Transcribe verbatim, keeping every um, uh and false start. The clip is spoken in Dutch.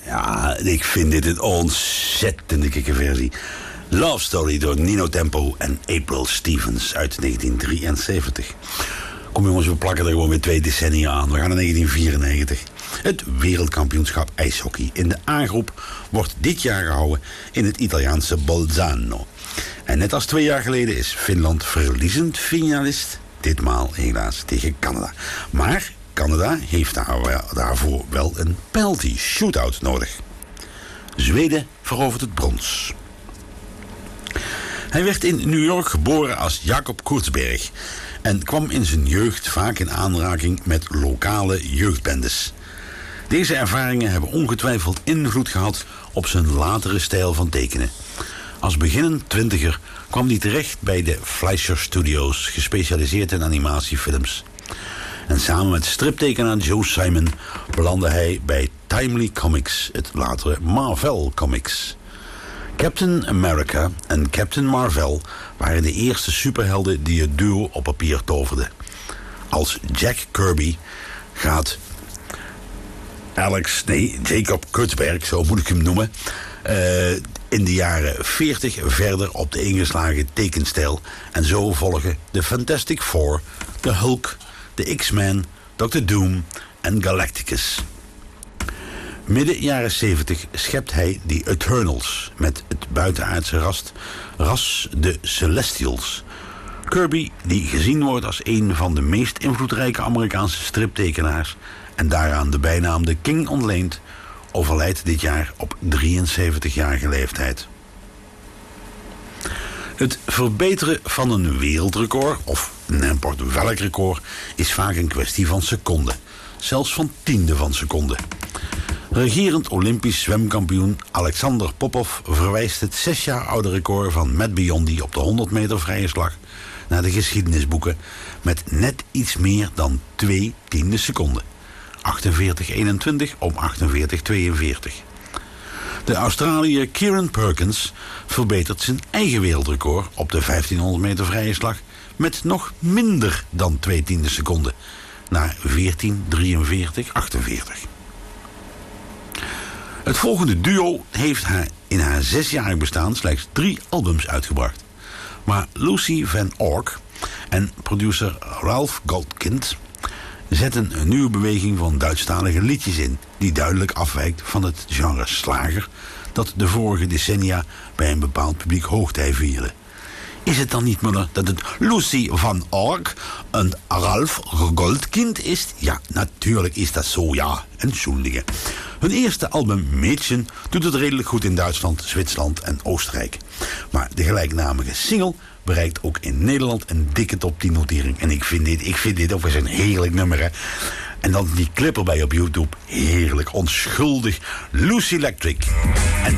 Ja, ik vind dit een ontzettende gekke versie. Love Story door Nino Tempo en April Stevens uit negentien drieënzeventig. Kom jongens, we plakken er gewoon weer twee decennia aan. We gaan naar negentien vierennegentig. Het wereldkampioenschap ijshockey in de A-groep wordt dit jaar gehouden in het Italiaanse Bolzano. En net als twee jaar geleden is Finland verliezend finalist. Ditmaal helaas tegen Canada. Maar Canada heeft daar, daarvoor wel een penalty shootout nodig. Zweden verovert het brons. Hij werd in New York geboren als Jacob Kurzberg en kwam in zijn jeugd vaak in aanraking met lokale jeugdbendes. Deze ervaringen hebben ongetwijfeld invloed gehad op zijn latere stijl van tekenen. Als beginnend twintiger kwam hij terecht bij de Fleischer Studios, gespecialiseerd in animatiefilms. En samen met striptekenaar Joe Simon belandde hij bij Timely Comics, het latere Marvel Comics. Captain America en Captain Marvel waren de eerste superhelden die het duo op papier toverden. Als Jack Kirby gaat Alex, nee, Jacob Kurzberg, zo moet ik hem noemen, uh, in de jaren veertig verder op de ingeslagen tekenstijl. En zo volgen de Fantastic Four, de Hulk, de X-Men, dokter Doom en Galacticus. Midden jaren zeventig schept hij de Eternals met het buitenaardse ras, ras de Celestials. Kirby, die gezien wordt als een van de meest invloedrijke Amerikaanse striptekenaars en daaraan de bijnaam de King ontleent, overlijdt dit jaar op drieënzeventigjarige leeftijd. Het verbeteren van een wereldrecord, of n'importe welk record, is vaak een kwestie van seconden. Zelfs van tienden van seconden. Regerend Olympisch zwemkampioen Alexander Popov verwijst het zes jaar oude record van Matt Biondi op de honderd meter vrije slag naar de geschiedenisboeken met net iets meer dan twee tiende seconden. achtenveertig eenentwintig om achtenveertig tweeënveertig. De Australiër Kieran Perkins verbetert zijn eigen wereldrecord op de vijftienhonderd meter vrije slag met nog minder dan twee tiende seconden, naar veertien drieënveertig achtenveertig. Het volgende duo heeft haar in haar zesjarig bestaan slechts drie albums uitgebracht. Maar Lucy Van Ork en producer Ralph Goldkind zetten een nieuwe beweging van Duitsstalige liedjes in, die duidelijk afwijkt van het genre slager dat de vorige decennia bij een bepaald publiek hoogtij vierde. Is het dan niet meer dat het Lucy Van Ork en Ralph Goldkind is? Ja, natuurlijk is dat zo, ja. Entschuldige. Hun eerste album Mädchen doet het redelijk goed in Duitsland, Zwitserland en Oostenrijk. Maar de gelijknamige single bereikt ook in Nederland een dikke top tien notering. En ik vind dit, ik vind dit ook weer een heerlijk nummer, hè. En dan die clip erbij op YouTube. Heerlijk, onschuldig. Lucy Electric. En